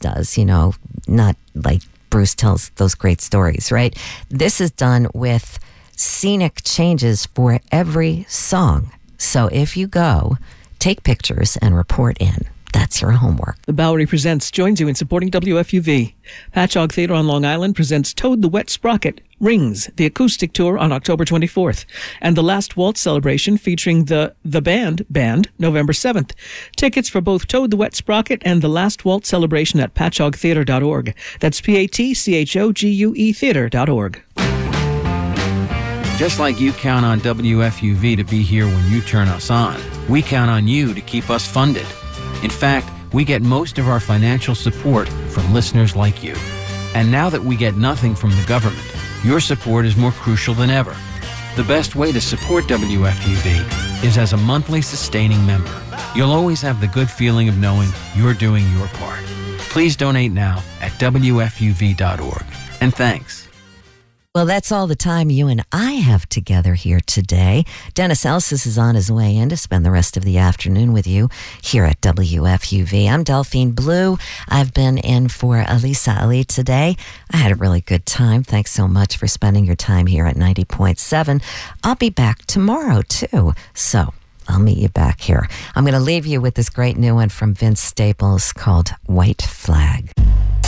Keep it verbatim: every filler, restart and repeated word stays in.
does, you know, not like Bruce tells those great stories, right? This is done with scenic changes for every song. So if you go, take pictures and report in. That's your homework. The Bowery Presents joins you in supporting W F U V. Patchogue Theatre on Long Island presents Toad the Wet Sprocket, Rings, the acoustic tour on October twenty-fourth, and the Last Waltz celebration featuring the The Band Band November seventh. Tickets for both Toad the Wet Sprocket and the Last Waltz celebration at patchogue theatre dot org. That's P A T C H O G U E theatre dot org. Just like you count on W F U V to be here when you turn us on, we count on you to keep us funded. In fact, we get most of our financial support from listeners like you. And now that we get nothing from the government, your support is more crucial than ever. The best way to support W F U V is as a monthly sustaining member. You'll always have the good feeling of knowing you're doing your part. Please donate now at W F U V dot org. And thanks. Well, that's all the time you and I have together here today. Dennis Elsis is on his way in to spend the rest of the afternoon with you here at W F U V. I'm Delphine Blue. I've been in for Elisa Ali today. I had a really good time. Thanks so much for spending your time here at ninety point seven. I'll be back tomorrow, too. So I'll meet you back here. I'm going to leave you with this great new one from Vince Staples called White Flag.